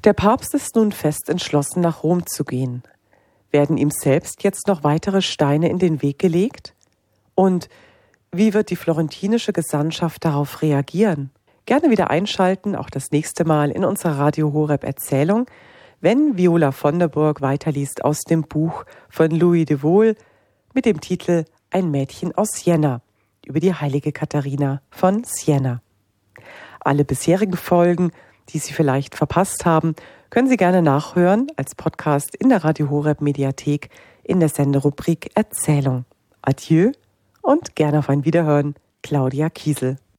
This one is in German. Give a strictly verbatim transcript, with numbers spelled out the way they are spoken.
Der Papst ist nun fest entschlossen, nach Rom zu gehen. Werden ihm selbst jetzt noch weitere Steine in den Weg gelegt? Und wie wird die florentinische Gesandtschaft darauf reagieren? Gerne wieder einschalten, auch das nächste Mal in unserer Radio Horeb Erzählung, wenn Viola von der Burg weiterliest aus dem Buch von Louis de Wohl mit dem Titel Ein Mädchen aus Siena über die heilige Katharina von Siena. Alle bisherigen Folgen, die Sie vielleicht verpasst haben, können Sie gerne nachhören als Podcast in der Radio Horeb Mediathek in der Senderubrik Erzählung. Adieu und gerne auf ein Wiederhören, Claudia Kiesel.